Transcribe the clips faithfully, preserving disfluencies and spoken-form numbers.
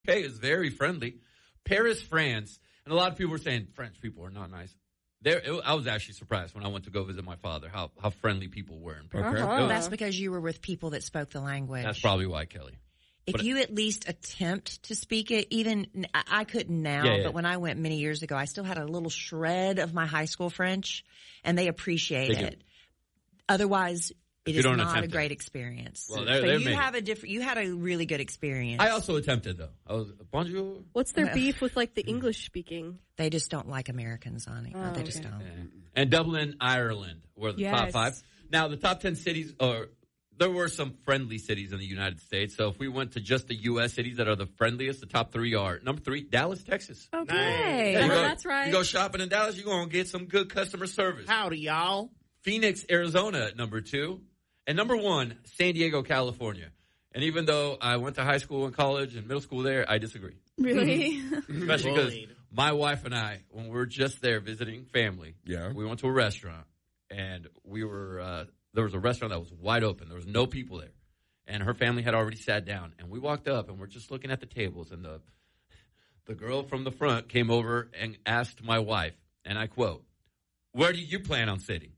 okay, it's very friendly. Paris, France, and a lot of people were saying French people are not nice. There, it, I was actually surprised when I went to go visit my father how, how friendly people were in Paris. Okay. Uh-huh. Was, That's because you were with people that spoke the language. That's probably why, Kelly. If But you at least attempt to speak it, even I I couldn't now, Yeah, yeah. but when I went many years ago, I still had a little shred of my high school French, and they appreciate They do. it. Otherwise, it you is don't not a attempt it. great experience. Well, they're- so they're you made- have a different. You had a really good experience. I also attempted, though. I was, bonjour. What's their beef with like the English speaking? They just don't like Americans, honey. Oh, they just okay. don't. And, and Dublin, Ireland were the top Yes. five. Now, the top ten cities are, there were some friendly cities in the United States. So if we went to just the U S cities that are the friendliest, the top three are number three, Dallas, Texas. Okay. Yeah, you Oh, go- that's right. You go shopping in Dallas, you're going to get some good customer service. Howdy, y'all. Phoenix, Arizona at number two. And number one, San Diego, California. And even though I went to high school and college and middle school there, I disagree. Really? Especially because Bullied. my wife and I, when we were just there visiting family, Yeah. we went to a restaurant, and we were uh, there was a restaurant that was wide open. There was no people there. And her family had already sat down. And we walked up, and we're just looking at the tables, and the the girl from the front came over and asked my wife, and I quote, "Where do you plan on sitting?"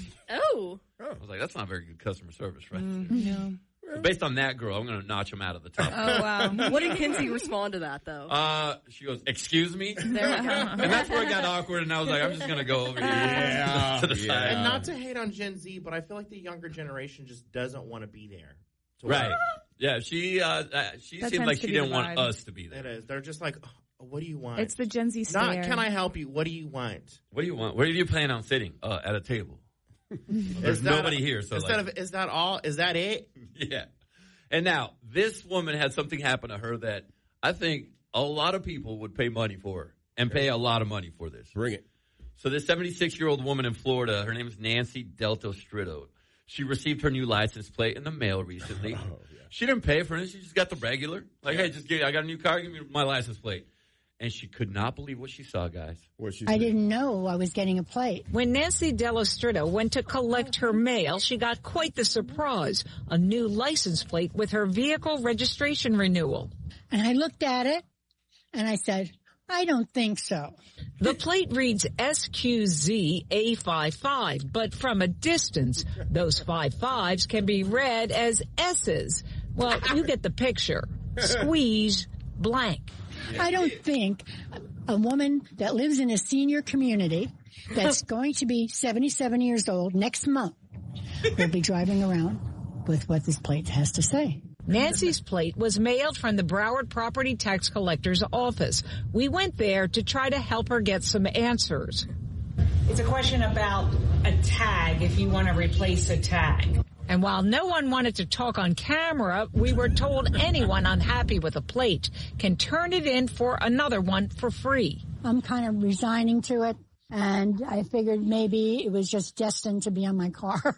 Oh. I was like, that's not very good customer service, right? No. But based on that girl, I'm going to notch him out of the top. Oh, wow. What did Kinsey respond to that, though? Uh, she goes, excuse me? There we go. And that's where it got awkward, and I was like, I'm just going to go over here Yeah, to the yeah. side. And not to hate on Gen Z, but I feel like the younger generation just doesn't want to be there. to Right. work. Yeah, she uh, uh, she That seemed tends like to she be didn't the want vibe. us to be It there. is. They're just like, oh, what do you want? It's the Gen Z stare. Not, can I help you? What do you want? What do you want? Where do you plan on sitting? Uh, at a table. There's Is that nobody a- here. So instead like, of, is that all? Is that it? yeah. And now, this woman had something happen to her that I think a lot of people would pay money for and pay a lot of money for this. Bring it. So this seventy-six-year-old woman in Florida, her name is Nancy Delto Stritto. She received her new license plate in the mail recently. Oh, yeah. She didn't pay for it. She just got the regular. Like, hey, just give, I got a new car. Give me my license plate. And she could not believe what she saw, guys. What she I said. didn't know I was getting a plate. When Nancy Delostritto went to collect her mail, she got quite the surprise, a new license plate with her vehicle registration renewal. And I looked at it and I said, I don't think so. The plate reads S Q Z A fifty-five, but from a distance, those five fives can be read as S's. Well, you get the picture. Squeeze blank. I don't think a woman that lives in a senior community that's going to be seventy-seven years old next month will be driving around with what this plate has to say. Nancy's plate was mailed from the Broward Property Tax Collector's office. We went there to try to help her get some answers. It's a question about a tag, if you want to replace a tag. And while no one wanted to talk on camera, we were told anyone unhappy with a plate can turn it in for another one for free. I'm kind of resigning to it, and I figured maybe it was just destined to be on my car.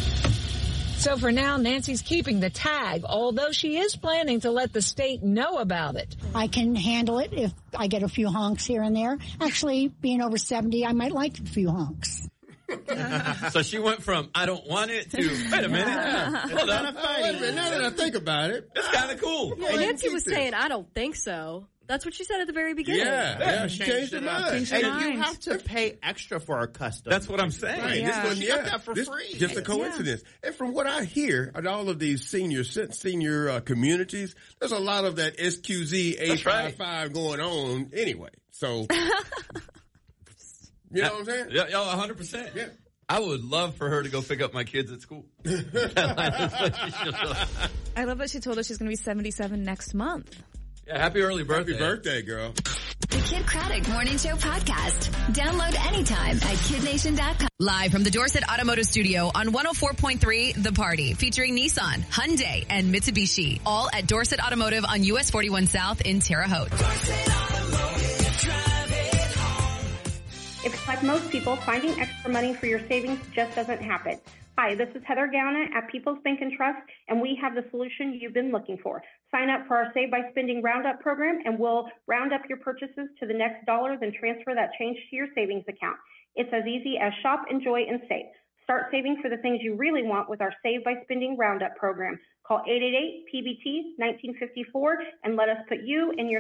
So for now, Nancy's keeping the tag, although she is planning to let the state know about it. I can handle it if I get a few honks here and there. Actually, being over seventy, I might like a few honks. So she went from, I don't want it, to, wait a minute. Hold on. Wait a minute, now that I think about it. It's kind of cool. Yeah, Nancy was saying, I don't think so. That's what she said at the very beginning. Yeah, yeah, she changed her it up. mind. Changed her And mind. you have to pay extra for a custom. That's what I'm saying. Right, Yeah. this one, She yeah, got that for this, free. just a coincidence. And from what I hear, at all of these senior senior uh, communities, there's a lot of that S Q Z A fifty-five going on anyway. So, you know what I'm saying? Yeah, yeah, one hundred percent. Yeah. I would love for her to go pick up my kids at school. I love that she told us she's going to be seventy-seven next month. Yeah, happy early birthday. Happy birthday, girl. The Kid Craddock Morning Show podcast. Download anytime at kid nation dot com. Live from the Dorset Automotive Studio on one oh four point three The Party, featuring Nissan, Hyundai, and Mitsubishi. All at Dorset Automotive on U S forty-one South in Terre Haute. If, like most people, finding extra money for your savings just doesn't happen. Hi, this is Heather Gowna at People's Bank and Trust, and we have the solution you've been looking for. Sign up for our Save by Spending Roundup program, and we'll round up your purchases to the next dollar, then transfer that change to your savings account. It's as easy as shop, enjoy, and save. Start saving for the things you really want with our Save by Spending Roundup program. Call eight eight eight P B T nineteen fifty-four and let us put you and your